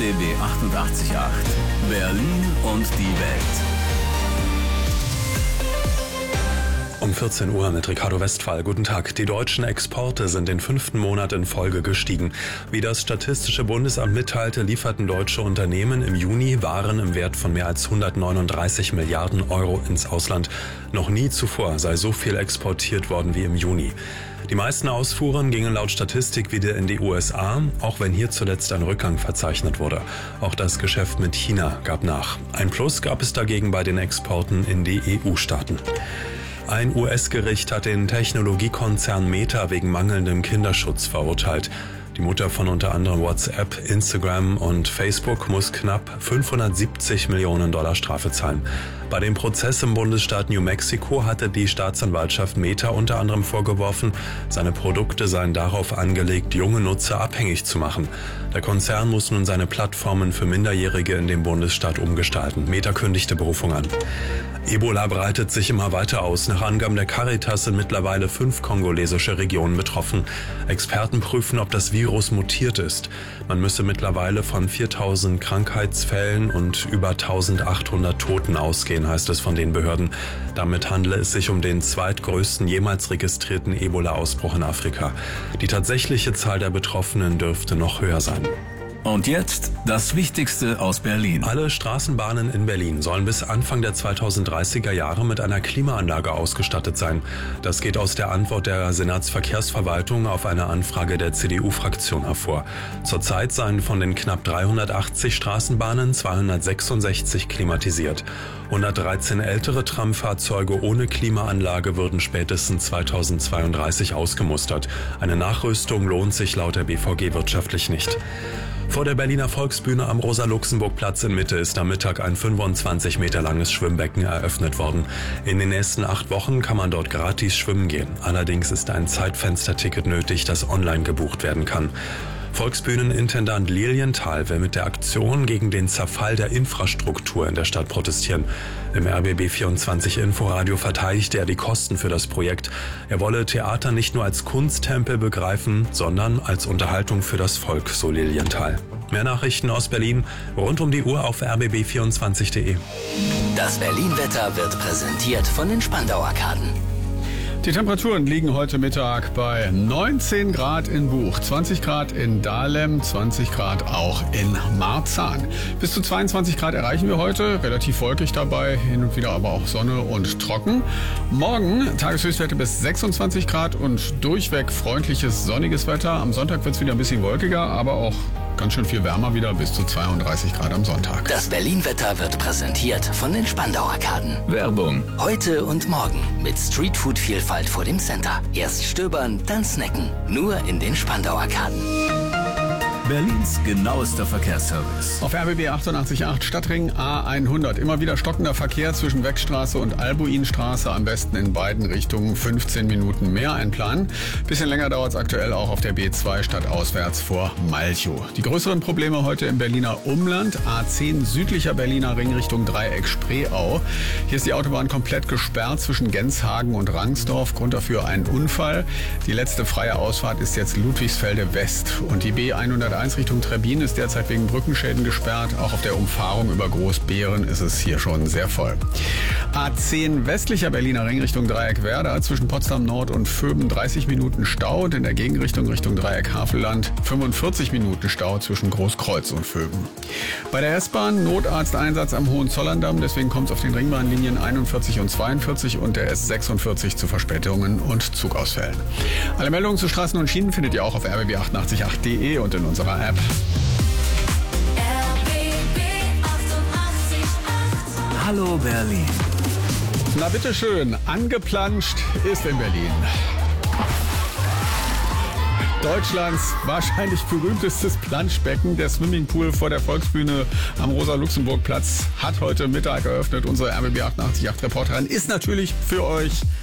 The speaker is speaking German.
RBB 88.8 Berlin und die Welt. Um 14 Uhr mit Ricardo Westphal. Guten Tag. Die deutschen Exporte sind den 5. Monat in Folge gestiegen. Wie das Statistische Bundesamt mitteilte, lieferten deutsche Unternehmen im Juni Waren im Wert von mehr als 139 Milliarden Euro ins Ausland. Noch nie zuvor sei so viel exportiert worden wie im Juni. Die meisten Ausfuhren gingen laut Statistik wieder in die USA, auch wenn hier zuletzt ein Rückgang verzeichnet wurde. Auch das Geschäft mit China gab nach. Ein Plus gab es dagegen bei den Exporten in die EU-Staaten. Ein US-Gericht hat den Technologiekonzern Meta wegen mangelndem Kinderschutz verurteilt. Die Mutter von unter anderem WhatsApp, Instagram und Facebook muss knapp 570 Millionen Dollar Strafe zahlen. Bei dem Prozess im Bundesstaat New Mexico hatte die Staatsanwaltschaft Meta unter anderem vorgeworfen, seine Produkte seien darauf angelegt, junge Nutzer abhängig zu machen. Der Konzern muss nun seine Plattformen für Minderjährige in dem Bundesstaat umgestalten. Meta kündigte Berufung an. Ebola breitet sich immer weiter aus. Nach Angaben der Caritas sind mittlerweile 5 kongolesische Regionen betroffen. Experten prüfen, ob das Virus mutiert ist. Man müsse mittlerweile von 4.000 Krankheitsfällen und über 1.800 Toten ausgehen, heißt es von den Behörden. Damit handele es sich um den zweitgrößten jemals registrierten Ebola-Ausbruch in Afrika. Die tatsächliche Zahl der Betroffenen dürfte noch höher sein. Und jetzt das Wichtigste aus Berlin. Alle Straßenbahnen in Berlin sollen bis Anfang der 2030er Jahre mit einer Klimaanlage ausgestattet sein. Das geht aus der Antwort der Senatsverkehrsverwaltung auf eine Anfrage der CDU-Fraktion hervor. Zurzeit seien von den knapp 380 Straßenbahnen 266 klimatisiert. 113 ältere Tramfahrzeuge ohne Klimaanlage würden spätestens 2032 ausgemustert. Eine Nachrüstung lohnt sich laut der BVG wirtschaftlich nicht. Vor der Berliner Volksbühne am Rosa-Luxemburg-Platz in Mitte ist am Mittag ein 25 Meter langes Schwimmbecken eröffnet worden. In den nächsten 8 Wochen kann man dort gratis schwimmen gehen. Allerdings ist ein Zeitfensterticket nötig, das online gebucht werden kann. Volksbühnenintendant Lilienthal will mit der Aktion gegen den Zerfall der Infrastruktur in der Stadt protestieren. Im RBB 24 Inforadio verteidigte er die Kosten für das Projekt. Er wolle Theater nicht nur als Kunsttempel begreifen, sondern als Unterhaltung für das Volk, so Lilienthal. Mehr Nachrichten aus Berlin rund um die Uhr auf rbb24.de. Das Berlin-Wetter wird präsentiert von den Spandau-Arkaden. Die Temperaturen liegen heute Mittag bei 19 Grad in Buch, 20 Grad in Dahlem, 20 Grad auch in Marzahn. Bis zu 22 Grad erreichen wir heute, relativ wolkig dabei, hin und wieder aber auch Sonne und trocken. Morgen Tageshöchstwerte bis 26 Grad und durchweg freundliches, sonniges Wetter. Am Sonntag wird es wieder ein bisschen wolkiger, aber auch ganz schön viel wärmer wieder, bis zu 32 Grad am Sonntag. Das Berlin-Wetter wird präsentiert von den Spandau-Arkaden. Werbung. Heute und morgen mit Streetfood-Vielfalt vor dem Center. Erst stöbern, dann snacken. Nur in den Spandau-Arkaden. Berlins genauester Verkehrsservice. Auf RBB 88.8 Stadtring A100. Immer wieder stockender Verkehr zwischen Weckstraße und Albuinstraße. Am besten in beiden Richtungen 15 Minuten mehr einplanen. Bisschen länger dauert es aktuell auch auf der B2 stadtauswärts vor Malchow. Die größeren Probleme heute im Berliner Umland. A10 südlicher Berliner Ring Richtung Dreieck Spreeau. Hier ist die Autobahn komplett gesperrt zwischen Genshagen und Rangsdorf. Grund dafür ein Unfall. Die letzte freie Ausfahrt ist jetzt Ludwigsfelde West. Und die B101 Richtung Trebbin ist derzeit wegen Brückenschäden gesperrt. Auch auf der Umfahrung über Großbeeren ist es hier schon sehr voll. A10 westlicher Berliner Ring Richtung Dreieck Werder zwischen Potsdam Nord und Vöben 30 Minuten Stau und in der Gegenrichtung Richtung Dreieck Havelland 45 Minuten Stau zwischen Großkreuz und Vöben. Bei der S-Bahn Notarzteinsatz am Hohenzollerndamm, deswegen kommt es auf den Ringbahnlinien 41 und 42 und der S46 zu Verspätungen und Zugausfällen. Alle Meldungen zu Straßen und Schienen findet ihr auch auf rbb888.de und in unserer App. Hallo Berlin. Na bitteschön, angeplanscht ist in Berlin. Deutschlands wahrscheinlich berühmtestes Planschbecken, der Swimmingpool vor der Volksbühne am Rosa-Luxemburg-Platz, hat heute Mittag eröffnet. Unsere RBB 88.8 Reporterin ist natürlich für euch